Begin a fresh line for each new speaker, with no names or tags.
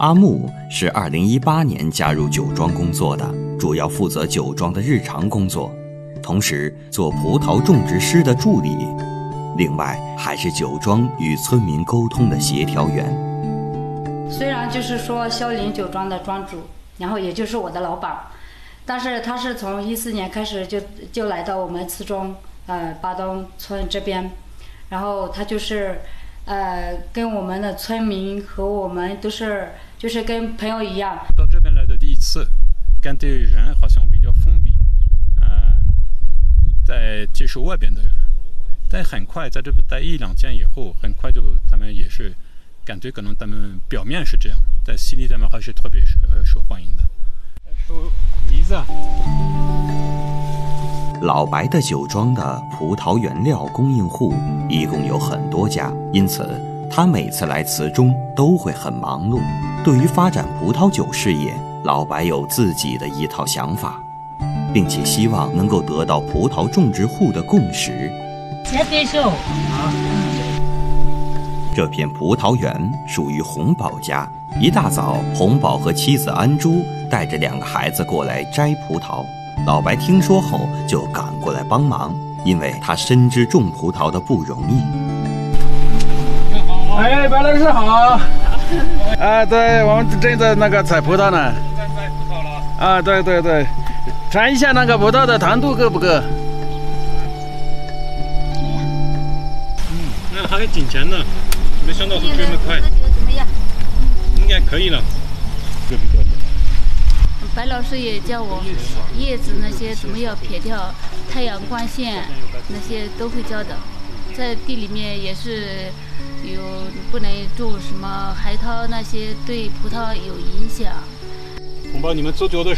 阿木是2018年加入酒庄工作的，主要负责酒庄的日常工作，同时做葡萄种植师的助理，另外还是酒庄与村民沟通的协调员。
虽然就是说萧林酒庄的庄主，然后也就是我的老板，但是他是从14年开始就来到我们慈中巴东村这边，然后他就是跟我们的村民和我们都是就是跟朋友一样。
到这边来的第一次，感觉人好像比较封闭，不再接受外边的人。但很快在这边待1-2天以后，很快就他们也是感觉可能他们表面是这样，但心里他们还是特别受欢迎的。收梨子。
老白的酒庄的葡萄原料供应户一共有很多家，因此他每次来慈中都会很忙碌。对于发展葡萄酒事业，老白有自己的一套想法，并且希望能够得到葡萄种植户的共识。
先接受
这片葡萄园属于洪宝家。一大早，洪宝和妻子安珠带着2个孩子过来摘葡萄。老白听说后就赶过来帮忙，因为他深知种葡萄的不容易。
哎，白老师好！对，我们正在那个采葡萄呢。
摘葡萄了。
对，尝一下那个葡萄的糖度够不够？
那还挺甜的，没想到会这么快。应该可以了。
白老师也教我叶子那些怎么样撇掉，太阳光线那些都会教的。在地里面也是有不能种什么海涛，那些对葡萄有影响。
红包你们做酒的